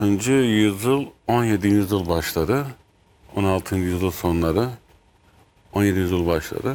yüzyıl, 17. yüzyıl başları, 16. yüzyıl sonları, 17. yüzyıl başları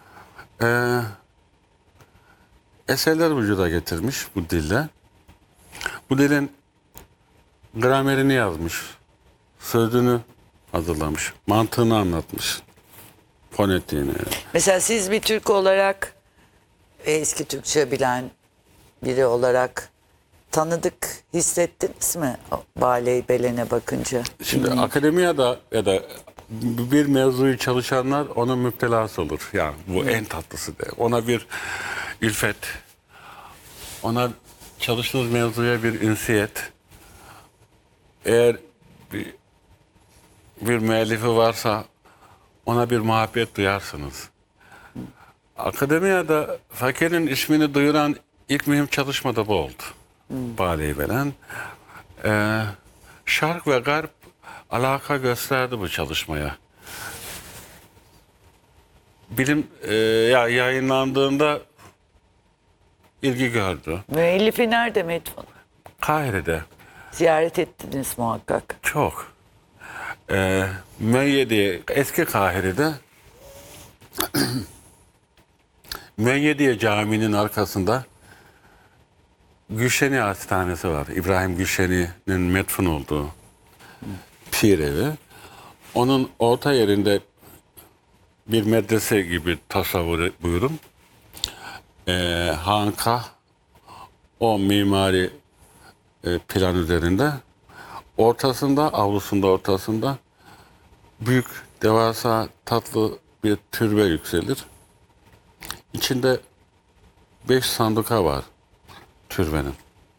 eserler vücuda getirmiş bu dille. Bu dilin gramerini yazmış, sözünü hazırlamış, mantığını anlatmış, fonetiğini. Mesela siz bir Türk olarak, eski Türkçe bilen biri olarak tanıdık hissettiniz mi Bale Belen'e bakınca? Şimdi akademiyada ya da bir mevzuyu çalışanlar onun müptelası olur. Yani bu en tatlısı de. Ona bir ülfet, ona çalıştığınız mevzuya bir ünsiyet. Eğer bir müellifi varsa ona bir muhabbet duyarsınız. Akademiyada fakirin ismini duyuran ilk mühim çalışma da bu oldu. Bale Belen. Şark ve Garp alaka gösterdi bu çalışmaya. Bilim yayınlandığında ilgi gördü. Müellifi nerede Medfun? Kahire'de Ziyaret ettiniz muhakkak. çok. Müeyyediye, eski Kahire'de Müeyyediye Camii'nin arkasında Gülşeni Hastanesi var. İbrahim Gülşeni'nin metfun olduğu pir evi. Onun orta yerinde bir medrese gibi tasavvur buyurun. Hankah o mimari plan üzerinde. Ortasında, avlusunda ortasında büyük, devasa, tatlı bir türbe yükselir. İçinde 5 sanduka var türbenin.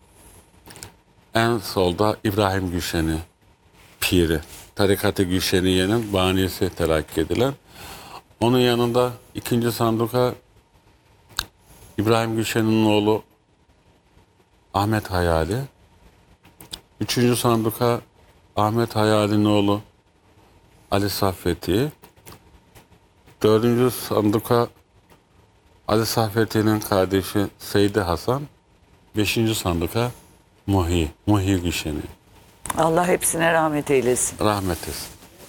En solda İbrahim Gülşeni piri, Tarikat-ı Gülşeniye'nin banisi telakki edilen. Onun yanında ikinci sanduka İbrahim Gülşen'in oğlu Ahmet Hayali. Üçüncü sanduka Ahmet Hayali'nin oğlu Ali Saffeti. Dördüncü sanduka Ali Saffeti'nin kardeşi Seydi Hasan. Beşinci sanduka Muhi Gülşeni. Allah hepsine rahmet eylesin. Rahmet eylesin.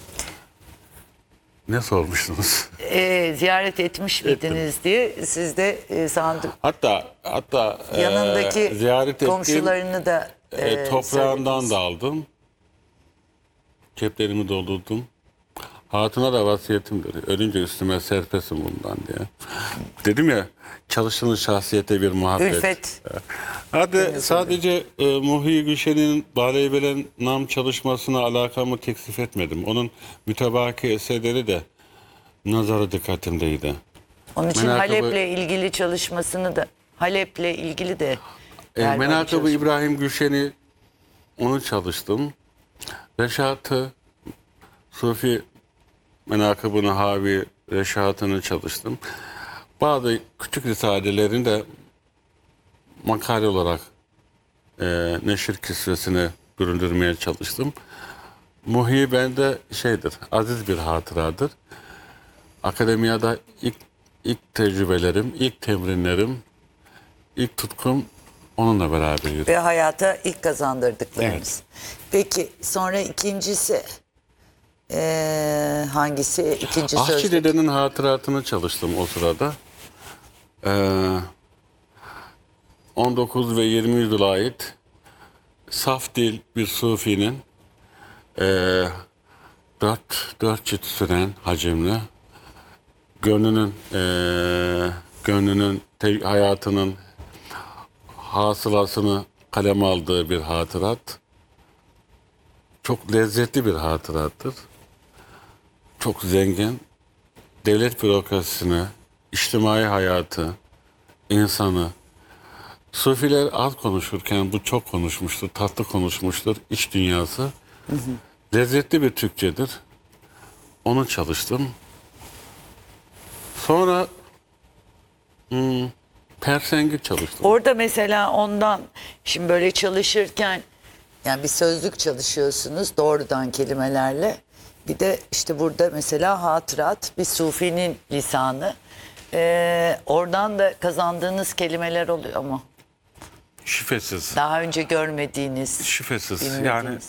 Ne sormuştunuz? Ziyaret etmiş miydiniz diye siz de sandık. Hatta Yanındaki ziyaret ettiğim komşularını da toprağından söylediniz. da aldım. Ceplerimi doldurdum. Hatuna da vasiyetimdir. Ölünce üstüme serpesin bundan diye. Dedim ya, çalıştığınız şahsiyete bir muhabbet. Ülfet. Hadi sadece Muhi Gülşen'in Bale Belen nam çalışmasına alakamı teksif etmedim. Onun mütebaki eserleri de nazarı dikkatimdeydi. Onun için Menakıb-ı- Halep'le ilgili çalışmasını da Halep'le ilgili de galiba bir Menakıb-ı çalışma. İbrahim Gülşen'i onu çalıştım. Reşat-ı Sufi menakıbını havi reşatını çalıştım. Bazı küçük risalelerini de makale olarak neşir kisvesine büründürmeye çalıştım. Muhi bende şeydir, aziz bir hatıradır. Akademiyada ilk tecrübelerim, ilk temrinlerim, ilk tutkum onunla beraber yürüdü. Ve hayata ilk kazandırdıklarınız. Peki sonra ikincisi hangisi? İkinci Ahçı sözlük. dedenin hatıratını çalıştım o sırada. 19 ve 20 yüzyıla ait saf dil bir sufinin dört cilt süren hacimli gönlünün hayatının hasılasını kaleme aldığı bir hatırat. Çok lezzetli bir hatırattır. Çok zengin. Devlet bürokrasisini, içtimai hayatı, insanı. Sufiler az konuşurken bu çok konuşmuştur, tatlı konuşmuştur. İç dünyası. Lezzetli bir Türkçedir. Onu çalıştım. Sonra Persengi çalıştım. Orada mesela ondan şimdi böyle çalışırken yani bir sözlük çalışıyorsunuz doğrudan kelimelerle. Bir de işte burada mesela hatırat bir sufinin lisanı. Oradan da kazandığınız kelimeler oluyor mu? Şifesiz. Daha önce görmediğiniz, Şifesiz. bilmediğiniz. Yani